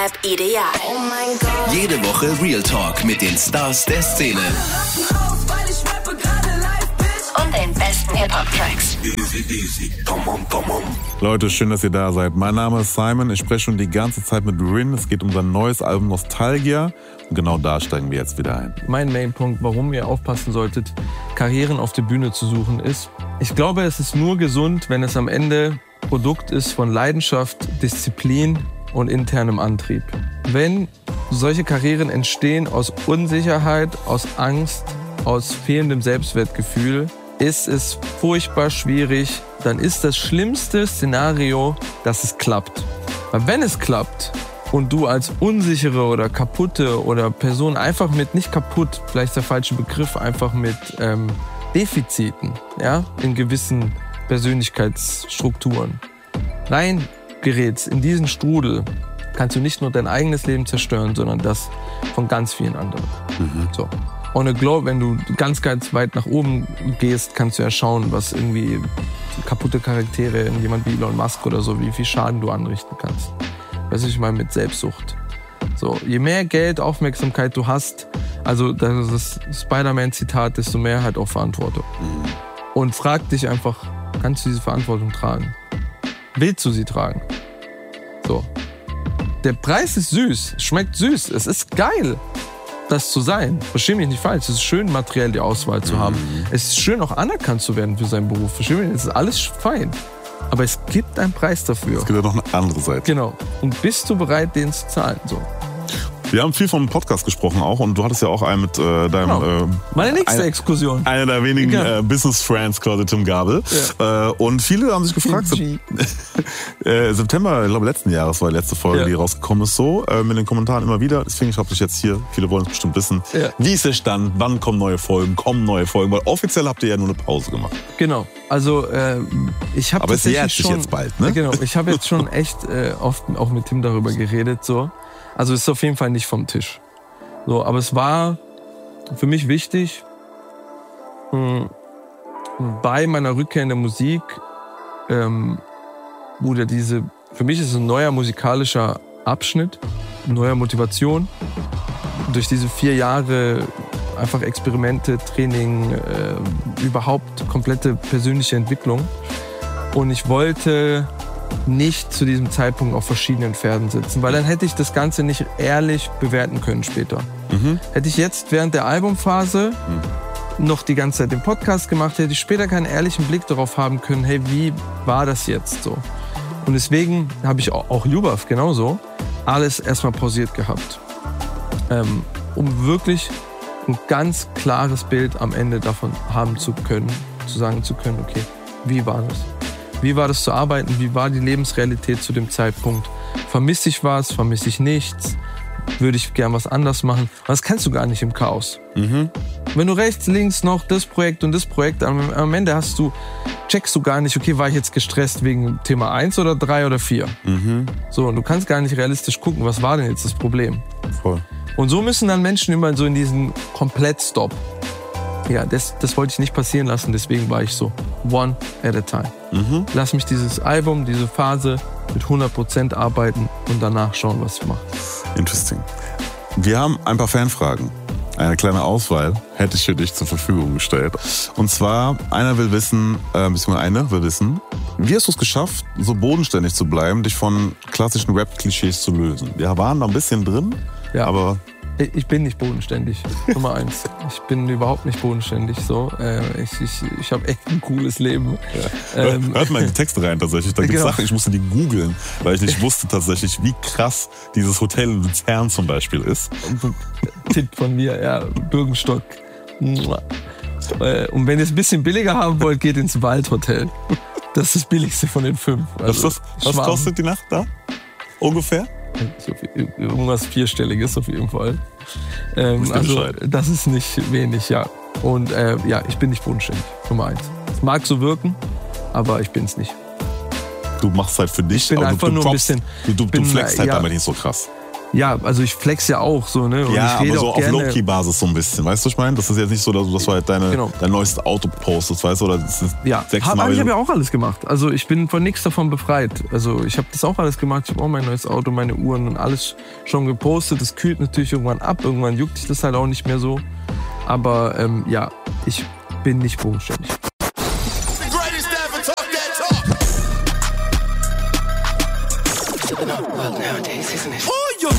Ideal. Oh mein Gott. Jede Woche Real Talk mit den Stars der Szene. Und den besten Hip-Hop-Tracks. Leute, schön, dass ihr da seid. Mein Name ist Simon. Ich spreche schon die ganze Zeit mit Rin. Es geht um sein neues Album Nostalgia. Und genau da steigen wir jetzt wieder ein. Mein Mainpunkt, warum ihr aufpassen solltet, Karrieren auf der Bühne zu suchen, ist, ich glaube, es ist nur gesund, wenn es am Ende Produkt ist von Leidenschaft, Disziplin und internem Antrieb. Wenn solche Karrieren entstehen aus Unsicherheit, aus Angst, aus fehlendem Selbstwertgefühl, ist es furchtbar schwierig. Dann ist das schlimmste Szenario, dass es klappt. Weil wenn es klappt und du als unsichere oder kaputte oder Person einfach mit, nicht kaputt, vielleicht der falsche Begriff, einfach mit Defiziten, ja, in gewissen Persönlichkeitsstrukturen reingerätst in diesen Strudel, kannst du nicht nur dein eigenes Leben zerstören, sondern das von ganz vielen anderen. So. On a globe, wenn du ganz, ganz weit nach oben gehst, kannst du ja schauen, was irgendwie kaputte Charaktere, jemand wie Elon Musk oder so, wie viel Schaden du anrichten kannst. Weißt du, ich meine mit Selbstsucht. So, je mehr Geld, Aufmerksamkeit du hast, also das ist das Spider-Man-Zitat, desto mehr halt auch Verantwortung. Und frag dich einfach, kannst du diese Verantwortung tragen? Willst du sie tragen? So. Der Preis ist süß, schmeckt süß, es ist geil, das zu sein. Versteh mich nicht falsch, es ist schön, materiell die Auswahl zu haben. Es ist schön, auch anerkannt zu werden für seinen Beruf. Versteh mich nicht, es ist alles fein. Aber es gibt einen Preis dafür. Es gibt ja noch eine andere Seite. Genau. Und bist du bereit, den zu zahlen? So. Wir haben viel vom Podcast gesprochen auch und du hattest ja auch einen mit deinem... Genau. Meine nächste Exkursion. Einer der wenigen Business-Friends, quasi Tim Gabel. Ja. Und viele haben sich gefragt, September, ich glaube letzten Jahres war die letzte Folge, die rausgekommen ist, so mit den Kommentaren immer wieder. Deswegen habe ich jetzt hier, viele wollen es bestimmt wissen, wie ist der Stand, wann kommen neue Folgen, weil offiziell habt ihr ja nur eine Pause gemacht. Genau, also ich habe tatsächlich jährt sich jetzt bald, ne? Genau, ich habe jetzt schon echt oft auch mit Tim darüber geredet, so. Also es ist auf jeden Fall nicht vom Tisch. So, aber es war für mich wichtig, bei meiner Rückkehr in der Musik, wurde für mich ist es ein neuer musikalischer Abschnitt, neue Motivation. Durch diese 4 Jahre einfach Experimente, Training, überhaupt komplette persönliche Entwicklung. Und ich wollte nicht zu diesem Zeitpunkt auf verschiedenen Pferden sitzen, weil dann hätte ich das Ganze nicht ehrlich bewerten können später. Hätte ich jetzt während der Albumphase noch die ganze Zeit den Podcast gemacht, hätte ich später keinen ehrlichen Blick darauf haben können, hey, wie war das jetzt so? Und deswegen habe ich auch Ljubav genauso alles erstmal pausiert gehabt, um wirklich ein ganz klares Bild am Ende davon haben zu können, zu sagen zu können, okay, wie war das? Wie war das zu arbeiten? Wie war die Lebensrealität zu dem Zeitpunkt? Vermisse ich was? Vermisse ich nichts? Würde ich gern was anders machen? Das kannst du gar nicht im Chaos. Wenn du rechts, links noch das Projekt und das Projekt, am Ende checkst du gar nicht, okay, war ich jetzt gestresst wegen Thema 1 oder 3 oder 4? So, und du kannst gar nicht realistisch gucken, was war denn jetzt das Problem? Voll. Und so müssen dann Menschen immer so in diesen Komplett-Stop. Ja, das wollte ich nicht passieren lassen, deswegen war ich so one at a time. Lass mich dieses Album, diese Phase mit 100% arbeiten und danach schauen, was ich mache. Interesting. Wir haben ein paar Fanfragen. Eine kleine Auswahl hätte ich für dich zur Verfügung gestellt. Und zwar, eine will wissen, wie hast du es geschafft, so bodenständig zu bleiben, dich von klassischen Rap-Klischees zu lösen? Wir waren da ein bisschen drin, aber... Ich bin nicht bodenständig, Nummer 1. Ich bin überhaupt nicht bodenständig. So. Ich habe echt ein cooles Leben. Hört mal in die Texte rein tatsächlich. Da gibt es Sachen, ich musste die googeln, weil ich nicht wusste tatsächlich, wie krass dieses Hotel in Luzern zum Beispiel ist. Tipp von mir, ja, Bürgenstock. Und wenn ihr es ein bisschen billiger haben wollt, geht ins Waldhotel. Das ist das billigste von den 5. Also, was kostet die Nacht da? Ungefähr? Irgendwas 4-stelliges auf jeden Fall. Also das ist nicht wenig, ja. Und ich bin nicht bodenständig, Nummer 1. Es mag so wirken, aber ich bin's nicht. Du machst halt für dich, ich bin aber einfach nur ein bisschen. Du flexst halt damit nicht so krass. Ja, also ich flex ja auch so, ne? Und Ja, ich rede aber so auch auf gerne. Low-Key-Basis so ein bisschen. Weißt du, was ich meine? Das ist jetzt nicht so, dass du halt dein neues Auto postest, weißt du? Oder das ist Ja, 6 Mal. ich habe ja auch alles gemacht. Also ich bin von nichts davon befreit. Also ich habe das auch alles gemacht. Ich habe auch mein neues Auto, meine Uhren und alles schon gepostet. Das kühlt natürlich irgendwann ab. Irgendwann juckt sich das halt auch nicht mehr so. Aber ja, ich bin nicht bodenständig. Well, nowadays, isn't it? Oh, you